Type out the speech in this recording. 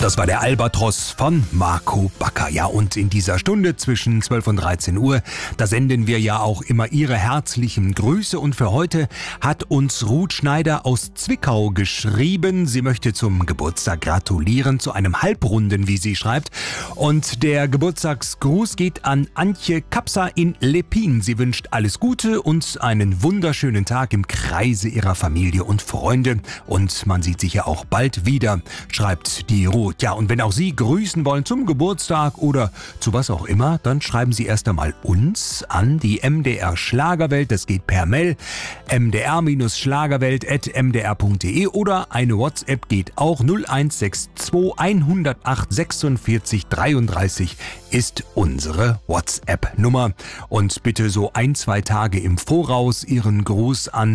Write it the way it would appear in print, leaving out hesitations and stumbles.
Das war der Albatros von Marco Backer. Ja, und in dieser Stunde zwischen 12 und 13 Uhr, da senden wir ja auch immer Ihre herzlichen Grüße. Und für heute hat uns Ruth Schneider aus Zwickau geschrieben. Sie möchte zum Geburtstag gratulieren, zu einem Halbrunden, wie sie schreibt. Und der Geburtstagsgruß geht an Antje Kapsa in Lepin. Sie wünscht alles Gute und einen wunderschönen Tag im Kreise ihrer Familie und Freunde. Und man sieht sich ja auch bald wieder, schreibt die Ruth. Ja, und wenn auch Sie grüßen wollen zum Geburtstag oder zu was auch immer, dann schreiben Sie erst einmal uns an die MDR Schlagerwelt. Das geht per Mail mdr-schlagerwelt@mdr.de oder eine WhatsApp geht auch 0162 108 46 33 ist unsere WhatsApp-Nummer. Und bitte so 1-2 Tage im Voraus Ihren Gruß an